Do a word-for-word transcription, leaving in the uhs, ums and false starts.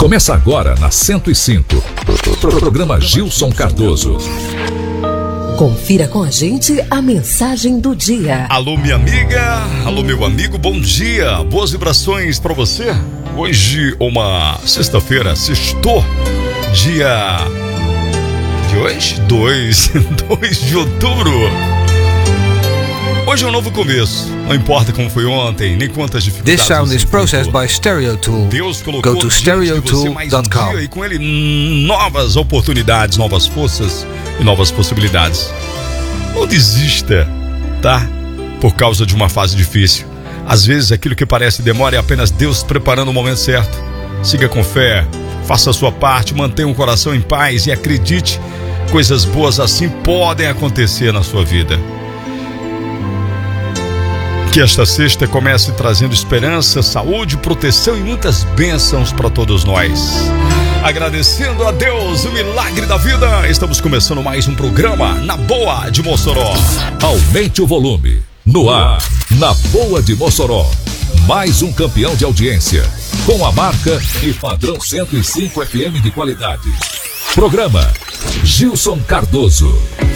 Começa agora na cento e cinco. Programa Gilson Cardoso. Confira com a gente a mensagem do dia. Alô, minha amiga, alô, meu amigo, bom dia. Boas vibrações pra você. Hoje, uma sexta-feira, sextou, dia de hoje? dois de outubro. Hoje é um novo começo. Não importa como foi ontem, nem quantas dificuldades. This sound is processed by Stereotool. Deus colocou Go to stereotool dot com. E com ele novas oportunidades, novas forças e novas possibilidades. Não desista, tá? Por causa de uma fase difícil. Às vezes aquilo que parece demora é apenas Deus preparando o momento certo. Siga com fé, faça a sua parte, mantenha o coração em paz e acredite, coisas boas assim podem acontecer na sua vida. Que esta sexta comece trazendo esperança, saúde, proteção e muitas bênçãos para todos nós. Agradecendo a Deus o milagre da vida, estamos começando mais um programa Na Boa de Mossoró. Aumente o volume. No ar, Na Boa de Mossoró. Mais um campeão de audiência. Com a marca e padrão cento e cinco F M de qualidade. Programa Gilson Cardoso.